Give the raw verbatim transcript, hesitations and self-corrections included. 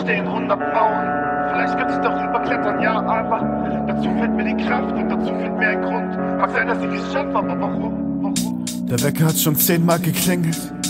stehen hundert Frauen. Vielleicht könnte ich doch rüberklettern, ja, aber dazu fehlt mir die Kraft und dazu fehlt mir ein Grund. Mag sein, dass ich es schaffe, aber warum? Warum? Der Wecker hat schon zehnmal geklingelt.